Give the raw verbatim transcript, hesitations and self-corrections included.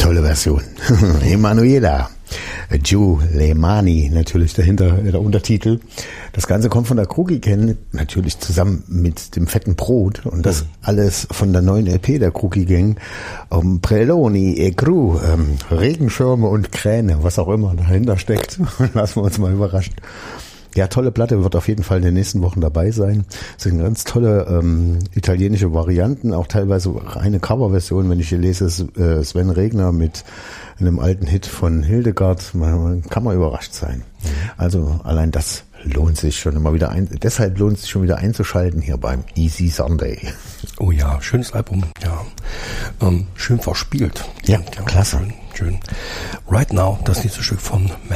Tolle Version. Emanuela. Joe Lemani, natürlich dahinter der Untertitel. Das Ganze kommt von der Krugi Gang, natürlich zusammen mit dem fetten Brot und das mhm. alles von der neuen L P der Krugi Gang. Um, Preloni e Cru, ähm, Regenschirme und Kräne, was auch immer dahinter steckt. Lassen wir uns mal überraschen. Ja, tolle Platte, wird auf jeden Fall in den nächsten Wochen dabei sein. Es sind ganz tolle ähm, italienische Varianten, auch teilweise reine Coverversionen. Wenn ich hier lese, äh, Sven Regner mit einem alten Hit von Hildegard, man, kann man überrascht sein. Mhm. Also allein das lohnt sich schon immer wieder ein. Deshalb lohnt es sich schon wieder einzuschalten hier beim Easy Sunday. Oh ja, schönes Album, ja. Ähm, schön verspielt. Ja, ja, klasse. Schön, schön. Right Now, das nächste Stück von